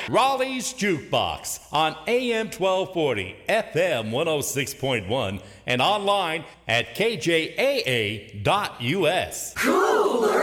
Raleigh's Jukebox on AM 1240, FM 106.1, and online at kjaa.us.